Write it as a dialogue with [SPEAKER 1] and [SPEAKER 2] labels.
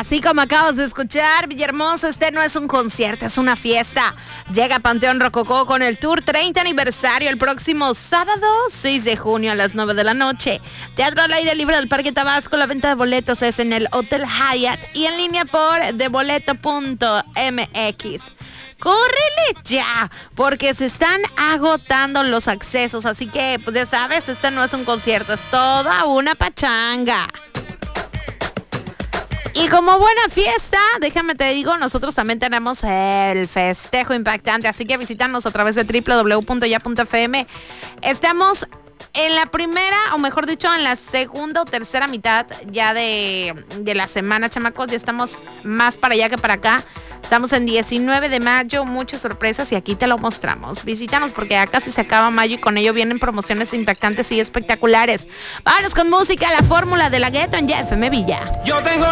[SPEAKER 1] Así como acabas de escuchar, Villahermosa, este no es un concierto, es una fiesta. Llega Panteón Rococó con el Tour 30 aniversario el próximo sábado 6 de junio a las 9 de la noche. Teatro al aire libre del Parque Tabasco. La venta de boletos es en el Hotel Hyatt y en línea por deboleto.mx. ¡Córrele ya! Porque se están agotando los accesos. Así que, pues ya sabes, este no es un concierto, es toda una pachanga. Y como buena fiesta, déjame te digo, nosotros también tenemos el festejo impactante. Así que visítanos a través de www.ya.fm. Estamos en la primera, o mejor dicho, en la segunda o tercera mitad ya de la semana, chamacos. Ya estamos más para allá que para acá. Estamos en 19 de mayo, muchas sorpresas y aquí te lo mostramos. Visítanos porque ya casi se acaba mayo y con ello vienen promociones impactantes y espectaculares. Vámonos con música, la fórmula de la Gueto en Ya FM Villa. Yo tengo